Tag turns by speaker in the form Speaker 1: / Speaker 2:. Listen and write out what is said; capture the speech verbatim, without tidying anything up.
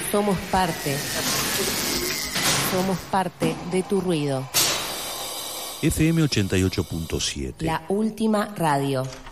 Speaker 1: Somos parte. Somos parte de tu ruido.
Speaker 2: F M ochenta y ocho punto siete.
Speaker 1: La última radio.